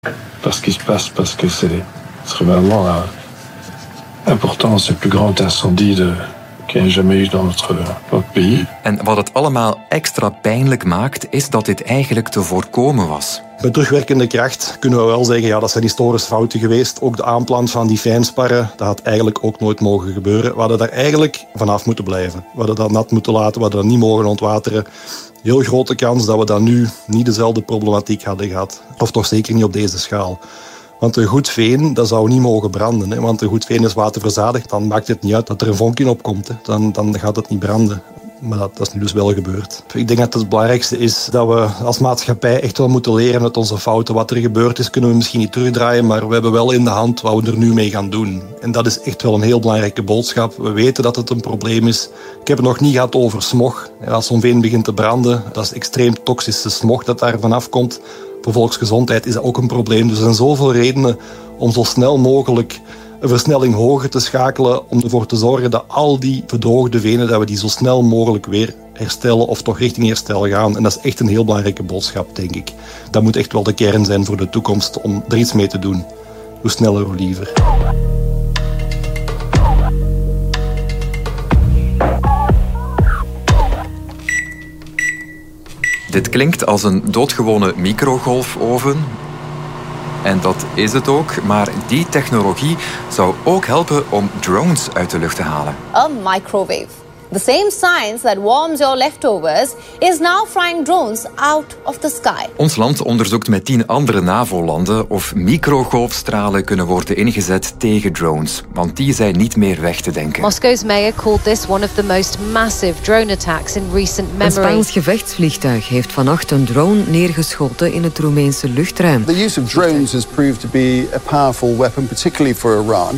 par ce qui se passe, parce que ce serait vraiment important. C'est le plus grand incendie qu'il y a jamais eu dans notre pays. En wat het allemaal extra pijnlijk maakt, is dat dit eigenlijk te voorkomen was. Met terugwerkende kracht kunnen we wel zeggen, dat zijn historische fouten geweest. Ook de aanplant van die fijnsparren, dat had eigenlijk ook nooit mogen gebeuren. We hadden daar eigenlijk vanaf moeten blijven. We hadden dat nat moeten laten, we hadden dat niet mogen ontwateren. Heel grote kans dat we dan nu niet dezelfde problematiek hadden gehad. Of toch zeker niet op deze schaal. Want een goed veen, dat zou niet mogen branden. Hè? Want een goed veen is waterverzadigd. Dan maakt het niet uit dat er een vonkje opkomt. Hè? Dan gaat het niet branden. Maar dat is nu dus wel gebeurd. Ik denk dat het belangrijkste is dat we als maatschappij echt wel moeten leren uit onze fouten. Wat er gebeurd is, kunnen we misschien niet terugdraaien, maar we hebben wel in de hand wat we er nu mee gaan doen. En dat is echt wel een heel belangrijke boodschap. We weten dat het een probleem is. Ik heb het nog niet gehad over smog. Als zo'n veen begint te branden, dat is extreem toxische smog dat daar vanaf komt. Voor volksgezondheid is dat ook een probleem. Dus er zijn zoveel redenen om zo snel mogelijk een versnelling hoger te schakelen om ervoor te zorgen dat al die verdroogde venen, dat we die zo snel mogelijk weer herstellen of toch richting herstel gaan. En dat is echt een heel belangrijke boodschap, denk ik. Dat moet echt wel de kern zijn voor de toekomst om er iets mee te doen. Hoe sneller, hoe liever. Dit klinkt als een doodgewone microgolfoven. En dat is het ook, maar die technologie zou ook helpen om drones uit de lucht te halen. A microwave. The same science that warms your leftovers is now frying drones out of the sky. Ons land onderzoekt met 10 andere NAVO-landen of microgolfstralen kunnen worden ingezet tegen drones, want die zijn niet meer weg te denken. Moscow's mayor called this one of the most massive drone attacks in recent memory. Een Spaans gevechtsvliegtuig heeft vannacht een drone neergeschoten in het Roemeense luchtruim. The use of drones has proved to be a powerful weapon, particularly for Iran.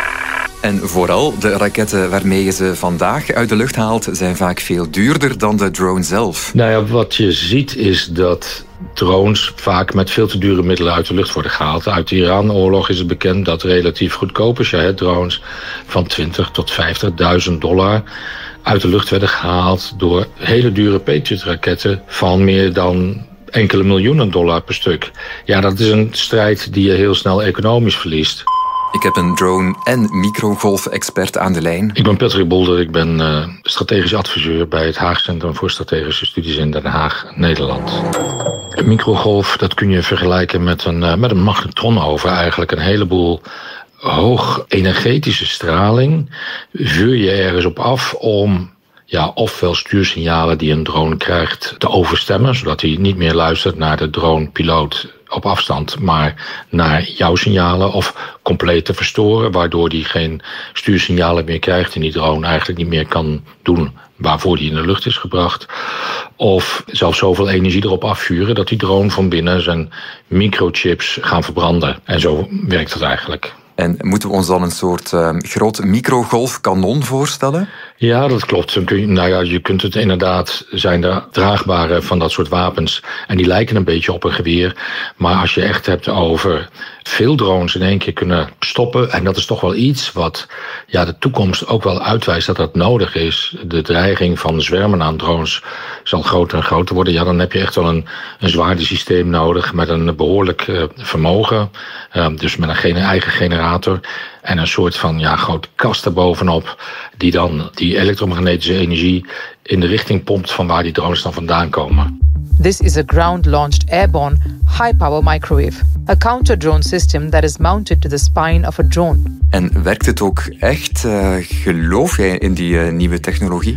En vooral, de raketten waarmee je ze vandaag uit de lucht haalt zijn vaak veel duurder dan de drone zelf. Nou ja, wat je ziet is dat drones vaak met veel te dure middelen uit de lucht worden gehaald. Uit de Iran-oorlog is het bekend dat relatief goedkope Shahed-drones van $20.000 tot $50.000 uit de lucht werden gehaald door hele dure Patriot-raketten van meer dan enkele miljoenen dollar per stuk. Ja, dat is een strijd die je heel snel economisch verliest. Ik heb een drone- en microgolf-expert aan de lijn. Ik ben Patrick Bolder, ik ben strategisch adviseur bij het Haag Centrum voor Strategische Studies in Den Haag, Nederland. Een microgolf, dat kun je vergelijken met een magnetronoven eigenlijk. Een heleboel hoog energetische straling vuur je ergens op af om ofwel stuursignalen die een drone krijgt te overstemmen, zodat hij niet meer luistert naar de dronepiloot op afstand, maar naar jouw signalen, of compleet te verstoren, waardoor hij geen stuursignalen meer krijgt en die drone eigenlijk niet meer kan doen waarvoor die in de lucht is gebracht. Of zelfs zoveel energie erop afvuren dat die drone van binnen zijn microchips gaan verbranden. En zo werkt het eigenlijk. En moeten we ons dan een soort groot microgolfkanon voorstellen? Ja, dat klopt. Je kunt het inderdaad, zijn er draagbare van dat soort wapens. En die lijken een beetje op een geweer. Maar als je echt hebt over veel drones in één keer kunnen stoppen. En dat is toch wel iets wat de toekomst ook wel uitwijst dat dat nodig is. De dreiging van zwermen aan drones zal groter en groter worden. Ja, dan heb je echt wel een zwaardesysteem nodig met een behoorlijk vermogen. Dus met een eigen generator. En een soort van grote kast erbovenop die dan die elektromagnetische energie in de richting pompt van waar die drones dan vandaan komen. This is a ground-launched airborne high-power microwave, a counter-drone system that is mounted to the spine of a drone. En werkt het ook echt? Geloof jij in die nieuwe technologie?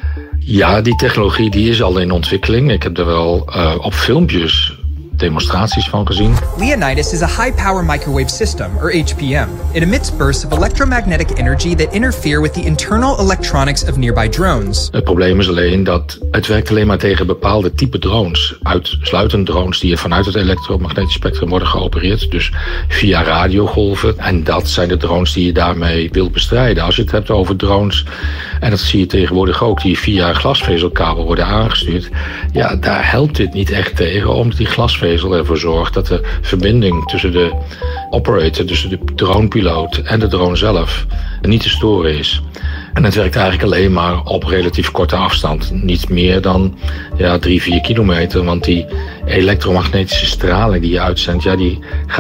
Ja, die technologie die is al in ontwikkeling. Ik heb er wel op filmpjes demonstraties van gezien. Leonidas is a high-power microwave system, or HPM. It emits bursts of electromagnetic energy that interfere with the internal electronics of nearby drones. Het probleem is alleen dat het werkt alleen maar tegen bepaalde type drones. Uitsluitend drones die vanuit het elektromagnetisch spectrum worden geopereerd. Dus via radiogolven. En dat zijn de drones die je daarmee wilt bestrijden. Als je het hebt over drones, en dat zie je tegenwoordig ook, die via glasvezelkabel worden aangestuurd. Ja, daar helpt dit niet echt tegen, omdat die glasvezel ervoor zorgt dat de verbinding tussen de operator, tussen de dronepiloot en de drone zelf niet te storen is. En het werkt eigenlijk alleen maar op relatief korte afstand. Niet meer dan 3-4 kilometer. Want die elektromagnetische straling die je uitzendt, die gaat